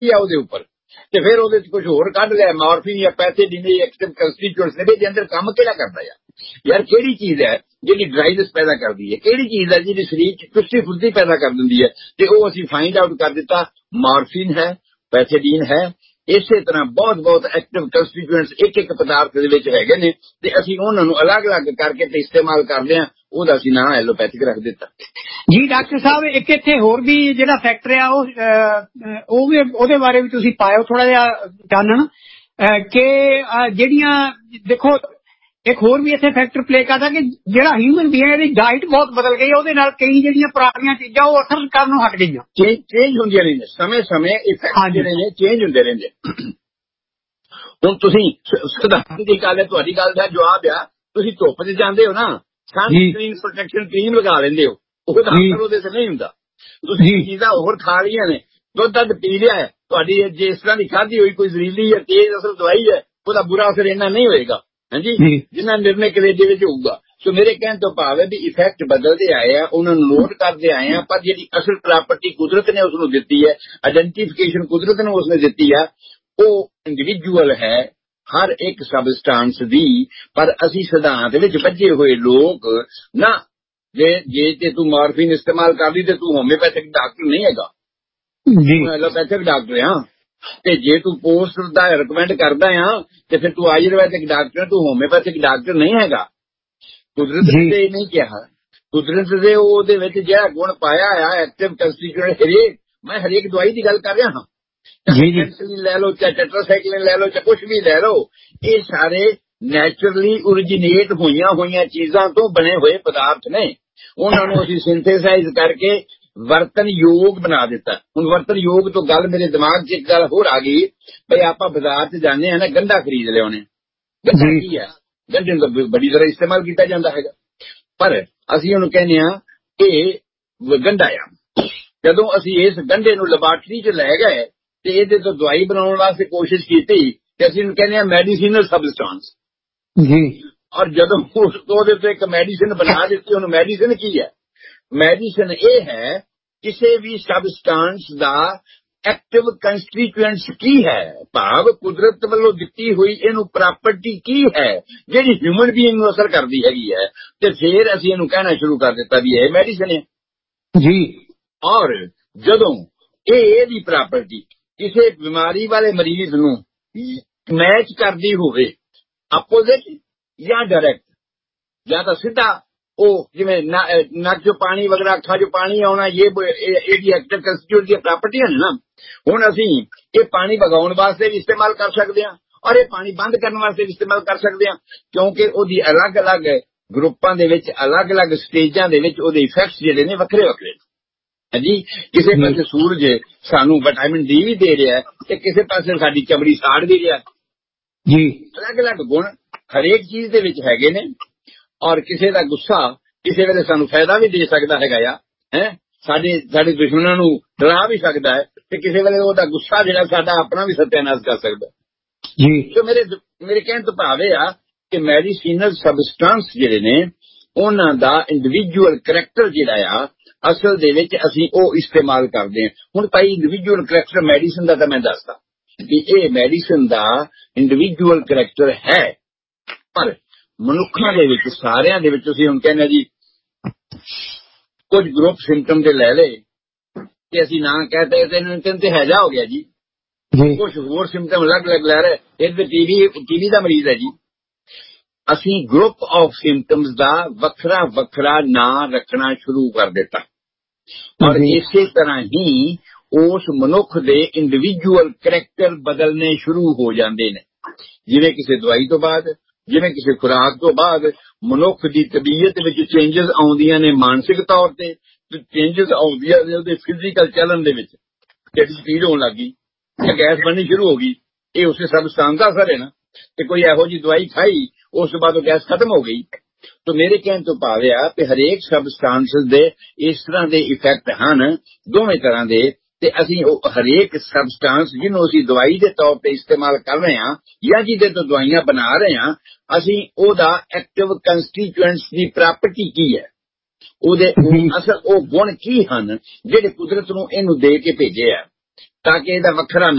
ਆ ਉਹਦੇ ਉੱਪਰ, ਤੇ ਫਿਰ ਉਹਦੇ ਚ ਕੁਝ ਹੋਰ ਕੱਢ ਲਿਆ, ਮੋਰਫਿਨ ਜਾਂ ਪੈਥੇਡਿਨ ਐਕਟਿਵ ਕੰਸਟੀਟਿਊਐਂਟਸ ਨੇ, ਇਹਦੇ ਅੰਦਰ ਕੰਮ ਕਿਹੜਾ ਕਰਦਾ ਯਾਰ ਕਿਹੜੀ ਚੀਜ਼ ਹੈ ਜਿਹੜੀ ਡਰਾਈਨੈਸ ਪੈਦਾ ਕਰਦੀ ਹੈ, ਕਿਹੜੀ ਚੀਜ਼ ਹੈ ਜਿਹੜੀ ਸਰੀਰ ਚ ਚੁਸਤੀ ਫੁਰਤੀ ਪੈਦਾ ਕਰ ਦਿੰਦੀ ਹੈ, ਤੇ ਉਹ ਅਸੀਂ ਫਾਈਂਡ ਆਊਟ ਕਰ ਦਿੱਤਾ ਮੋਰਫਿਨ ਹੈ, ਪੈਥੇਡਿਨ ਹੈ। ਇਸੇ ਤਰ੍ਹਾਂ ਬਹੁਤ ਐਕਟਿਵ ਕੰਸਟੀਟਿਊਐਂਟਸ ਇੱਕ ਪਦਾਰਥ ਦੇ ਵਿੱਚ ਹੈਗੇ ਨੇ, ਤੇ ਅਸੀਂ ਉਹਨਾਂ ਨੂੰ ਅਲੱਗ-ਅਲੱਗ ਕਰਕੇ ਤੇ ਇਸਤੇਮਾਲ ਕਰਦੇ ਹਾਂ, ਉਹਦਾ ਅਸੀਂ ਨਾਂ ਐਲੋਪੈਥਿਕ ਰੱਖ ਦਿੱਤਾ ਜੀ। ਡਾਕਟਰ ਸਾਹਿਬ ਇੱਕ ਇੱਥੇ ਹੋਰ ਵੀ ਜਿਹੜਾ ਫੈਕਟਰ ਆ ਉਹ ਵੀ ਉਹਦੇ ਬਾਰੇ ਵੀ ਤੁਸੀਂ ਪਾਇਓ ਥੋੜਾ ਜਿਹਾ ਚਾਨਣ ਕਿ ਜਿਹੜੀਆਂ ਦੇਖੋ ਇੱਕ ਹੋਰ ਵੀ ਇੱਥੇ ਫੈਕਟਰ ਪਲੇ ਕਰਦਾ ਕਿ ਜਿਹੜਾ ਹਿਊਮਨ ਬੀਇੰਗ ਦੀ ਡਾਈਟ ਬਹੁਤ ਬਦਲ ਗਈ, ਉਹਦੇ ਨਾਲ ਕਈ ਜਿਹੜੀਆਂ ਪੁਰਾਣੀਆਂ ਚੀਜ਼ਾਂ ਉਹ ਅਸਰ ਕਰਨ ਹਟ ਗਈਆਂ, ਚੇਂਜ ਹੁੰਦੀਆਂ ਰਹਿੰਦੀਆਂ ਸਮੇਂ ਇਫੈਕਟ ਜਿਹੜੇ ਨੇ ਚੇਂਜ ਹੁੰਦੇ ਰਹਿੰਦੇ। ਹੁਣ ਤੁਸੀਂ ਸਧਾਰਨ ਦੀ ਗੱਲ ਹੈ, ਤੁਹਾਡੀ ਗੱਲ ਦਾ ਜਵਾਬ ਆ, ਤੁਸੀਂ ਧੁੱਪ 'ਚ ਜਾਂਦੇ ਹੋ ਨਾ, ਸਨਸਕ੍ਰੀਨ ਪ੍ਰੋਟੈਕਸ਼ਨ ਕਰੀਮ ਲਗਾ ਲੈਂਦੇ ਹੋ, ਉਹਦਾ ਅਸਰ ਉਹਦੇ 'ਤੇ ਨਹੀਂ ਹੁੰਦਾ। ਤੁਸੀਂ ਚੀਜ਼ਾਂ ਹੋਰ ਖਾ ਰਹੀਆਂ ਨੇ, ਦੁੱਧ ਪੀ ਲਿਆ ਹੈ, ਤੁਹਾਡੀ ਜੇ ਇਸ ਤਰ੍ਹਾਂ ਦੀ ਖਾਧੀ ਹੋਈ ਕੋਈ ਜ਼ਹਿਰੀਲੀ ਜਾਂ ਤੇਜ਼ ਅਸਰ ਦਵਾਈ ਹੈ, ਉਹਦਾ ਬੁਰਾ ਅਸਰ ਇੰਨਾ ਨਹੀਂ ਹੋਏਗਾ ਹਾਂਜੀ, ਜਿੰਨਾ ਨਿਰਣੇ ਕਲੇਜੇ ਵਿੱਚ ਹੋਊਗਾ। ਸੋ ਮੇਰੇ ਕਹਿਣ ਤੋਂ ਭਾਵ ਹੈ ਵੀ ਇਫੈਕਟ ਬਦਲਦੇ ਆਏ ਆ, ਉਹਨਾਂ ਨੂੰ ਨੋਟ ਕਰਦੇ ਆਏ ਆ, ਪਰ ਜਿਹੜੀ ਅਸਲ ਪ੍ਰਾਪਰਟੀ ਕੁਦਰਤ ਨੇ ਉਸ ਨੂੰ ਦਿੱਤੀ ਹੈ, ਆਇਡੈਂਟੀਫਿਕੇਸ਼ਨ ਕੁਦਰਤ ਨੂੰ ਉਸਨੇ ਦਿੱਤੀ ਹੈ, ਉਹ ਇੰਡੀਵਿਜੂਅਲ ਹੈ ਹਰ ਇੱਕ ਸਬਸਟੈਂਸ ਦੀ। ਪਰ ਅਸੀਂ ਸਿਧਾਂਤ ਵਿੱਚ ਬੱਝੇ ਹੋਏ ਲੋਕ ਨਾ, ਜੇ ਤੇ ਤੂੰ ਮਾਰਫਿਨ ਇਸਤੇਮਾਲ ਕਰ ਲਈ ਤੇ ਤੂੰ ਹੋਮਿਓਪੈਥਿਕ ਡਾਕਟਰ ਨਹੀਂ ਹੈਗਾ, ਤੂੰ ਐਲੋਪੈਥਿਕ ਡਾਕਟਰ ਆ, ਤੇ ਜੇ ਤੂੰ ਪੋਸਟ ਦਾ ਰਿਕਮੈਂਡ ਕਰਦਾ ਆ ਤੇ ਫਿਰ ਤੂੰ ਆਯੁਰਵੈਦਿਕ ਡਾਕਟਰ, ਤੂੰ ਹੋਮਿਓਪੈਥਿਕ ਡਾਕਟਰ ਨਹੀਂ ਹੈਗਾ। ਕੁਦਰਤ ਨੇ ਨਹੀਂ ਕਿਹਾ, ਕੁਦਰਤ ਦੇ ਉਹਦੇ ਵਿੱਚ ਜਿਹੜਾ ਗੁਣ ਪਾਇਆ ਆ ਐਕਟਿਵ ਕੰਸਟੀਟਿਊਐਂਟ, ਮੈਂ ਹਰੇਕ ਦਵਾਈ ਦੀ ਗੱਲ ਕਰ ਰਿਹਾ ਹਾਂ, ਲੈ ਲਓ ਚਾਹੇ ਟੈਟਰਾਸਾਈਕਲਿਨ ਲੈ ਲਓ ਚਾਹੇ ਕੁਛ ਵੀ ਲੈ ਲਓ, ਇਹ ਸਾਰੇ ਨੈਚੁਰਲੀ ਓਰੀਜੀਨੇਟ ਹੋਈਆਂ ਚੀਜ਼ਾਂ ਤੋਂ ਬਣੇ ਹੋਏ ਪਦਾਰਥ ਨੇ, ਉਹਨਾਂ ਨੂੰ ਅਸੀਂ ਸਿੰਥੇਸਾਈਜ਼ ਕਰਕੇ ਵਰਤਨ ਯੋਗ ਬਣਾ ਦਿੱਤਾ। ਹੁਣ ਵਰਤਨ ਯੋਗ ਤੋਂ ਗੱਲ ਮੇਰੇ ਦਿਮਾਗ 'ਚ ਇੱਕ ਗੱਲ ਹੋਰ ਆ ਗਈ, ਬਈ ਆਪਾਂ ਬਾਜ਼ਾਰ 'ਚ ਜਾਂਦੇ ਹਾਂ ਨਾ, ਗੰਢਾ ਖਰੀਦ ਲਿਆਉਣੇ, ਗੰਢਾ ਕੀ ਹੈ, ਗੰਢੇ ਨੂੰ ਬੜੀ ਤਰ੍ਹਾਂ ਇਸਤੇਮਾਲ ਕੀਤਾ ਜਾਂਦਾ ਹੈਗਾ, ਪਰ ਅਸੀਂ ਉਹਨੂੰ ਕਹਿੰਦੇ ਹਾਂ ਇਹ ਗੰਢਾ ਆ। ਜਦੋਂ ਅਸੀਂ ਇਸ ਗੰਢੇ ਨੂੰ ਲੈਬਾਰਟਰੀ 'ਚ ਲੈ ਗਏ ਤੇ ਇਹਦੇ ਤੋਂ ਦਵਾਈ ਬਣਾਉਣ ਵਾਸਤੇ ਕੋਸ਼ਿਸ਼ ਕੀਤੀ ਤੇ ਅਸੀਂ ਉਹਨੂੰ ਕਹਿੰਦੇ ਹਾਂ ਮੈਡੀਸਿਨਲ ਸਬਸਟੈਂਸ ਜੀ, ਔਰ ਜਦੋਂ ਉਹਦੇ ਤੋਂ ਇੱਕ ਮੈਡੀਸਿਨ ਬਣਾ ਦਿੱਤੀ, ਉਹਨੂੰ ਮੈਡੀਸਿਨ ਕੀ ਹੈ? ਮੈਡੀਸਿਨ ਇਹ ਹੈ ਕਿਸੇ ਵੀ ਸਬਸਟੈਂਸ ਦਾ ਐਕਟਿਵ ਕੰਸਟੀਟਿਊਐਂਟਸ ਕੀ ਹੈ, ਭਾਵ ਕੁਦਰਤ ਵੱਲੋਂ ਦਿੱਤੀ ਹੋਈ ਇਹਨੂੰ ਪ੍ਰਾਪਰਟੀ ਕੀ ਹੈ ਜਿਹੜੀ ਹਿਊਮਨ ਬੀਇੰਗ ਨੂੰ ਅਸਰ ਕਰਦੀ ਹੈਗੀ ਹੈ, ਤੇ ਫਿਰ ਅਸੀਂ ਇਹਨੂੰ ਕਹਿਣਾ ਸ਼ੁਰੂ ਕਰ ਦਿੱਤਾ ਵੀ ਇਹ ਮੈਡੀਸਿਨ ਹੈ ਜੀ। ਔਰ ਜਦੋਂ ਇਹਦੀ ਪ੍ਰਾਪਰਟੀ ਕਿਸੇ ਬਿਮਾਰੀ ਵਾਲੇ ਮਰੀਜ਼ ਨੂੰ ਮੈਚ ਕਰਦੀ ਹੋਵੇ, ਆਪੋਜ਼ਿਟ ਜਾਂ ਡਾਇਰੈਕਟ, ਜਾਂ ਤਾਂ ਸਿੱਧਾ ਉਹ ਜਿਵੇਂ ਨੱਕ 'ਚੋਂ ਪਾਣੀ ਵਗੈਰਾ, ਅੱਖਾਂ 'ਚੋਂ ਪਾਣੀ ਆਉਣਾ, ਇਹਦੀ ਐਕਟਿਵ ਕੰਸਟੀਟਿਊਐਂਟ ਦੀਆਂ ਪ੍ਰਾਪਰਟੀਆਂ ਨੇ ਨਾ। ਹੁਣ ਅਸੀਂ ਇਹ ਪਾਣੀ ਵਗਾਉਣ ਵਾਸਤੇ ਵੀ ਇਸਤੇਮਾਲ ਕਰ ਸਕਦੇ ਹਾਂ ਔਰ ਇਹ ਪਾਣੀ ਬੰਦ ਕਰਨ ਵਾਸਤੇ ਵੀ ਇਸਤੇਮਾਲ ਕਰ ਸਕਦੇ ਹਾਂ, ਕਿਉਂਕਿ ਉਹਦੀ ਅਲੱਗ-ਅਲੱਗ ਗਰੁੱਪਾਂ ਦੇ ਵਿੱਚ, ਅਲੱਗ-ਅਲੱਗ ਸਟੇਜਾਂ ਦੇ ਵਿੱਚ ਉਹਦੇ ਇਫੈਕਟਸ ਜਿਹੜੇ ਨੇ ਵੱਖਰੇ ਨੇ ਹਾਂਜੀ। ਕਿਸੇ ਪਾਸੇ ਸੂਰਜ ਸਾਨੂੰ ਵਿਟਾਮਿਨ ਡੀ ਵੀ ਦੇ ਰਿਹਾ ਤੇ ਕਿਸੇ ਪਾਸੇ ਸਾਡੀ ਚਮੜੀ ਸਾੜ ਵੀ ਰਿਹਾ ਜੀ। ਅਲੱਗ-ਅਲੱਗ ਗੁਣ ਹਰੇਕ ਚੀਜ਼ ਦੇ ਵਿੱਚ ਹੈਗੇ ਨੇ, ਔਰ ਕਿਸੇ ਦਾ ਗੁੱਸਾ ਕਿਸੇ ਵੇਲੇ ਸਾਨੂੰ ਫਾਇਦਾ ਵੀ ਦੇ ਸਕਦਾ ਹੈਗਾ ਆ, ਸਾਡੇ ਦੁਸ਼ਮਣਾਂ ਨੂੰ ਡਰਾ ਵੀ ਸਕਦਾ ਹੈ, ਤੇ ਕਿਸੇ ਵੇਲੇ ਉਹਦਾ ਗੁੱਸਾ ਜਿਹੜਾ ਸਾਡਾ ਆਪਣਾ ਵੀ ਸਤਿਆਨਾਸ਼ ਕਰ ਸਕਦਾ ਜੀ। ਸੋ ਮੇਰੇ ਕਹਿਣ ਤੋਂ ਭਾਵ ਇਹ ਆ ਕਿ ਮੈਡੀਸਿਨਲ ਸਬਸਟੈਂਸ ਜਿਹੜੇ ਨੇ ਉਹਨਾਂ ਦਾ ਇੰਡੀਵਿਜੂਅਲ ਕਰੈਕਟਰ ਜਿਹੜਾ ਆ ਅਸਲ ਦੇ ਵਿੱਚ ਅਸੀਂ ਉਹ ਇਸਤੇਮਾਲ ਕਰਦੇ ਹਾਂ। ਹੁਣ ਭਾਈ ਇੰਡੀਵਿਜੂਅਲ ਕਰੈਕਟਰ ਮੈਡੀਸਨ ਦਾ ਤਾਂ ਮੈਂ ਦੱਸਦਾ ਵੀ ਇਹ ਮੈਡੀਸਨ ਦਾ ਇੰਡੀਵਿਜੂਅਲ ਕਰੈਕਟਰ ਹੈ, ਪਰ ਮਨੁੱਖਾਂ ਦੇ ਵਿੱਚ ਸਾਰਿਆਂ ਦੇ ਵਿੱਚ ਅਸੀਂ ਹੁਣ ਕਹਿੰਦੇ ਜੀ ਕੁਝ ਗਰੁੱਪ ਸਿੰਪਟਮ ਤੇ ਲੈ ਲਏ ਤੇ ਅਸੀਂ ਨਾ ਕਹਤੇ ਤੈਨੂੰ ਤੇ ਹੈਜਾ ਹੋ ਗਿਆ ਜੀ, ਕੁਝ ਹੋਰ ਸਿੰਪਟਮ ਅਲੱਗ-ਅਲੱਗ ਲੈ ਰਹੇ, ਇਹ ਤੇ ਟੀਵੀ ਦਾ ਮਰੀਜ਼ ਹੈ ਜੀ। ਅਸੀਂ ਗਰੁੱਪ ਆਫ ਸਿੰਪਟਮਸ ਦਾ ਵੱਖਰਾ ਨਾਂ ਰੱਖਣਾ ਸ਼ੁਰੂ ਕਰ ਦਿੱਤਾ, ਔਰ ਇਸੇ ਤਰ੍ਹਾਂ ਹੀ ਉਸ ਮਨੁੱਖ ਦੇ ਇੰਡੀਵਿਜੂਅਲ ਕਰੈਕਟਰ ਬਦਲਨੇ ਸ਼ੁਰੂ ਹੋ ਜਾਂਦੇ ਨੇ। ਜਿਵੇਂ ਕਿਸੇ ਦਵਾਈ ਤੋਂ ਬਾਅਦ, ਜਿਵੇਂ ਕਿਸੇ ਖੁਰਾਕ ਤੋਂ ਬਾਅਦ ਮਨੁੱਖ ਦੀ ਤਬੀਅਤ ਵਿੱਚ ਚੇਂਜਸ ਆਉਂਦੀਆਂ ਨੇ, ਮਾਨਸਿਕ ਤੌਰ ਤੇ ਚੇਂਜਸ ਆਉਂਦੀਆਂ ਨੇ ਉਹਦੇ ਫਿਜ਼ੀਕਲ ਚੱਲਣ ਦੇ ਵਿੱਚ, ਢਿੱਡ ਪੀੜ ਹੋਣ ਲੱਗ ਗਈ ਜਾਂ ਗੈਸ ਬਣਨੀ ਸ਼ੁਰੂ ਹੋ ਗਈ, ਇਹ ਉਸੇ ਸਬਸਟੈਂਸ ਦਾ ਅਸਰ ਹੈ ਨਾ। ਤੇ ਕੋਈ ਇਹੋ ਜਿਹੀ ਦਵਾਈ ਖਾਈ ਉਸ ਤੋਂ ਬਾਅਦ ਉਹ ਗੈਸ ਖਤਮ ਹੋ ਗਈ। ਤਾਂ ਮੇਰੇ ਕਹਿਣ ਤੋਂ ਭਾਵ ਆ ਕਿ ਹਰੇਕ ਸਬਸਟੈਂਸ ਦੇ ਇਸ ਤਰ੍ਹਾਂ ਦੇ ਇਫੈਕਟ ਹਨ, ਦੋਵੇਂ ਤਰ੍ਹਾਂ ਦੇ, ਤੇ ਅਸੀਂ ਉਹ ਹਰੇਕ ਸਬਸਟੈਂਸ ਜਿਹਨੂੰ ਅਸੀਂ ਦਵਾਈ ਦੇ ਤੌਰ ਤੇ ਇਸਤੇਮਾਲ ਕਰ ਰਹੇ ਹਾਂ ਜਾਂ ਜਿਹਦੇ ਤੋਂ ਦਵਾਈਆਂ ਬਣਾ ਰਹੇ ਹਾਂ, ਅਸੀਂ ਉਹਦਾ ਐਕਟਿਵ ਕੰਸਟੀਟਿਊਐਂਟਸ ਦੀ ਪ੍ਰਾਪਰਟੀ ਕੀ ਹੈ, ਉਹਦੇ ਅਸਲ ਉਹ ਗੁਣ ਕੀ ਹਨ ਜਿਹੜੇ ਕੁਦਰਤ ਨੂੰ ਇਹਨੂੰ ਦੇ ਕੇ ਭੇਜੇ ਆ, ਤਾਂ ਕਿ ਇਹਦਾ ਵੱਖਰਾ